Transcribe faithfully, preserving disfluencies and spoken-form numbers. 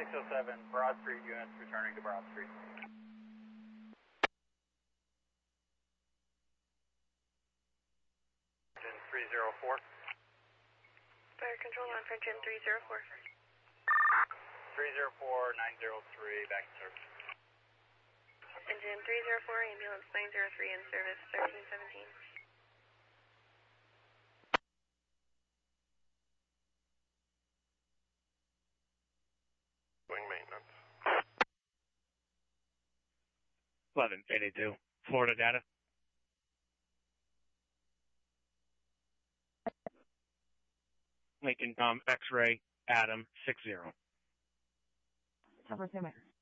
six oh seven, Broad Street units returning to Broad Street. Engine three oh four. Fire control on for engine three oh four. three oh four, nine oh three, back in service. Engine three oh four, ambulance nine oh three in service, thirteen seventeen. Wing maintenance. eleven eighty-two, Florida data. Lincoln Tom X-ray, Adam, six zero. Cover two minutes.